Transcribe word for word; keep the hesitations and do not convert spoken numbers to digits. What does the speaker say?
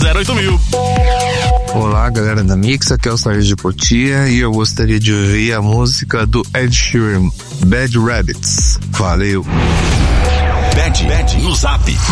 zero oito mil. Olá, galera da Mix, aqui é o Sérgio de Cotia e eu gostaria de ouvir a música do Ed Sheeran, Bad Rabbits. Valeu. Bad, Bad no Zap.